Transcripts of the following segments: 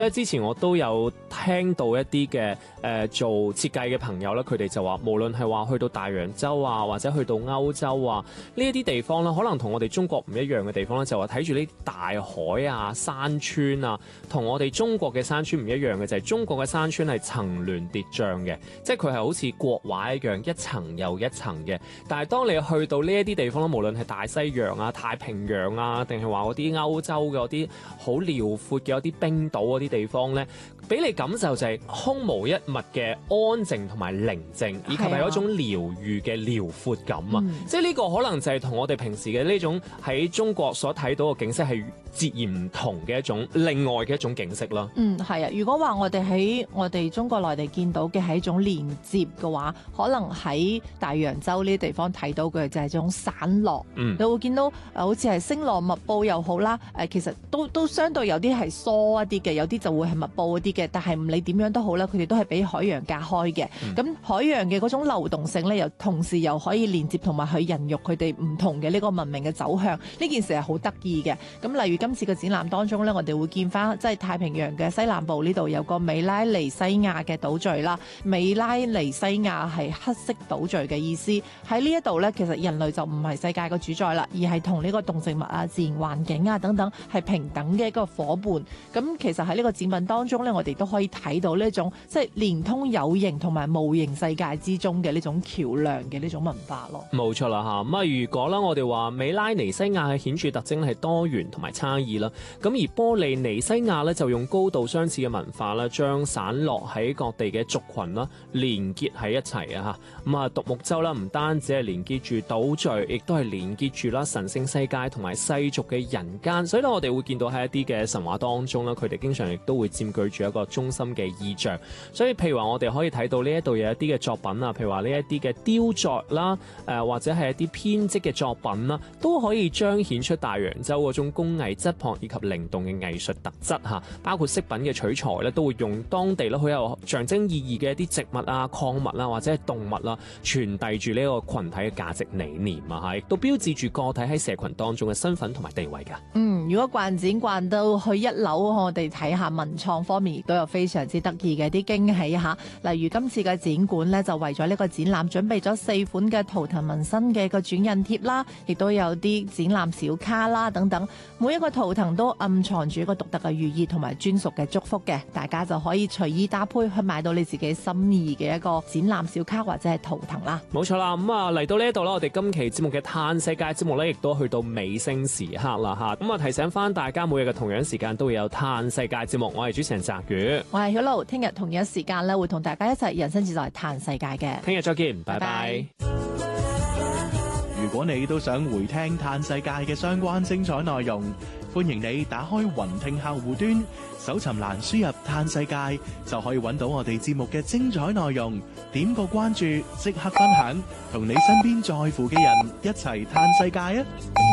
因為之前我都有聽到一啲嘅做設計嘅朋友咧，佢哋就話，無論係話去到大洋洲啊，或者去到歐洲啊，呢一啲地方咧，可能同我哋中國唔一樣嘅地方咧，就話睇住呢啲大海啊、山川啊，同我哋中國嘅山川唔一樣嘅就係中國嘅山川係層巒疊嶂嘅，即係佢係好似國畫一樣一層又一層嘅。但係當你去到呢一啲地方咧，無論係大西洋啊、太平洋啊，定係話嗰啲歐洲嘅嗰啲好遼闊嘅嗰啲冰島嗰啲地方咧，俾你感受就係空無一物嘅安靜同埋寧靜，以及係嗰種療愈嘅遼闊感啊！即係呢個可能就係同我哋平時嘅呢種喺中國所睇到嘅景色係截然唔同嘅一種另外嘅一種景色啦。 係啊！如果話我哋喺我哋中國內地見到嘅係一種連接嘅話，可能喺大洋洲呢啲地方睇到嘅就係種散落。你會見到好似係星羅密布又好啦，其實都相對有啲係疏一啲嘅，有啲就會係密布一啲嘅。但係唔理點樣都好啦，佢哋都係俾海洋隔開嘅。咁海洋嘅嗰種流動性咧，又同時又可以連接同埋去孕育佢哋唔同嘅呢個文明嘅走向。呢件事係好得意嘅。咁例如今次嘅展覽當中咧，我哋會見翻即係太平洋嘅西南部呢度有個美拉尼西亞嘅島嶼啦。美拉尼西亞係黑色島嶼嘅意思。喺呢一度咧，其實人類就唔係世界嘅主宰啦，而係同呢個動植物啊、自然環境啊等等係平等嘅一個伙伴。咁其實喺呢個展品當中咧，我哋都可以睇到呢一種即係連通有形同埋無形世界之中嘅呢種橋樑嘅呢種文化咯。 冇錯啦嚇，咁啊如果啦我哋話美拉尼西亞嘅顯著特徵係多元同埋差異啦，咁而波利尼西亞咧就用高度相似嘅文化啦，將散落喺各地嘅族群啦連結喺一齊啊嚇，咁啊獨木舟啦唔單止係連結住島嶼，亦都係連結住啦神聖世界同埋世俗嘅人間，所以咧我哋會見到喺一啲嘅神話當中啦，佢哋經常亦都會佔據住一個中心嘅意象。所以譬如話我哋可以睇到呢一度有一啲嘅作品啊，譬如話呢一啲嘅雕琢啦，或者係一啲編織嘅作品啦，都可以彰顯出大洋洲嗰種工藝質樸以及靈動嘅藝術特質嚇。包括飾品嘅取材咧，都會用當地咧好有象徵意義嘅一啲植物啊、礦物啊或者係動物啊，傳遞住呢個群體嘅價值理念啊嚇，亦都標誌住個體喺社群當中嘅身份同埋地位㗎。 如果逛展逛到去一樓，我哋睇下文創方面亦都有非常之得意嘅啲驚喜嚇。例如今次嘅展館咧，就為咗呢個展覽準備咗4款嘅圖騰紋身嘅個轉印貼啦，亦都有啲展覽小卡啦等等。每一個圖騰都暗藏住一個獨特嘅寓意同埋專屬嘅祝福嘅，大家就可以隨意搭配去買到你自己心意嘅一個展覽小卡或者係圖騰啦。 冇錯啦，咁啊嚟到呢一度啦，我哋今期節目嘅嘆世界節目咧，亦都去到尾聲時刻啦嚇。咁啊提醒翻大家，每日嘅同樣時間都會有嘆世界節目。我係主持人澤宇， 我係曉露，聽日同樣時間咧會同大家一齊人生自在嘆世界嘅。 聽日再見，拜拜。 如果你都想回聽嘆世界嘅相關精彩內容，歡迎你打開雲聽客戶端，搜尋欄輸入嘆世界，就可以揾到我哋節目嘅精彩內容。點個關注，即刻分享，同你身邊在乎嘅人一齊嘆世界啊！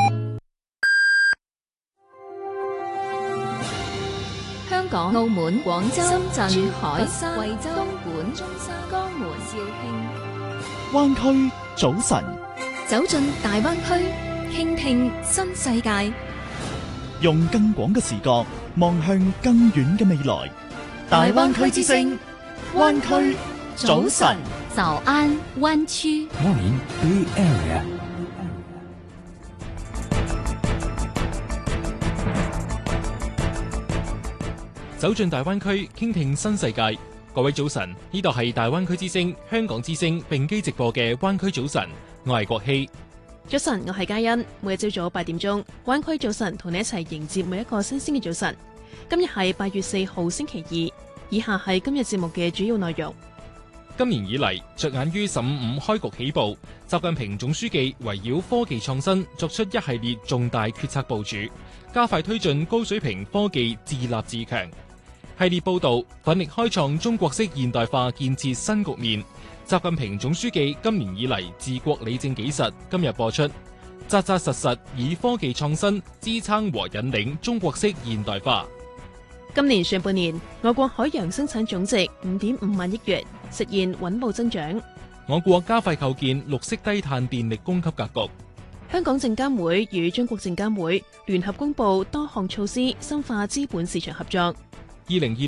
香港、澳門、廣州、深圳、珠海、惠州、東莞、中山、江門、肇慶。 灣區早晨， 走進大灣區，傾聽新世界， 用更廣嘅視角望向更遠嘅未來。大灣區之聲，灣區早晨， 早安灣區。 Morning Bay Area。 走進大灣區，傾聽新世界。各位早晨，呢度係大灣區之聲、香港之聲並機直播嘅灣區早晨，我係國希。 早晨，我係嘉欣。每日朝早8點鐘，灣區早晨同你一齊迎接每一個新鮮嘅早晨。今日係8月4號星期二，以下係今日節目嘅主要內容。 今年以嚟，着眼於15開局起步，習近平總書記圍繞科技創新作出一系列重大決策部署，加快推進高水平科技自立自強。系列報導奮力開創中國式現代化建設新局面。習近平總書記今年以嚟治國理政紀實今日播出，扎扎實實以科技創新支撐和引領中國式現代化。 今年上半年，我國海洋生產總值5.5萬億元，實現穩步增長。 我國加快構建綠色低碳電力供給格局。 香港證監會與中國證監會聯合公布多項措施，深化資本市場合作。 2020